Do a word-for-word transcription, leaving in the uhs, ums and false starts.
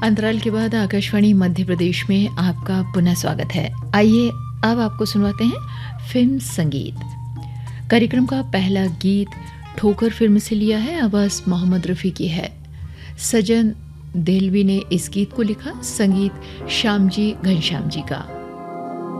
अंतराल के बाद आकाशवाणी मध्य प्रदेश में आपका पुनः स्वागत है। आइए अब आपको सुनवाते हैं फिल्म संगीत। कार्यक्रम का पहला गीत ठोकर फिल्म से लिया है, आवाज मोहम्मद रफ़ी की है। सजन देलवी ने इस गीत को लिखा, संगीत श्यामजी घनश्याम जी का।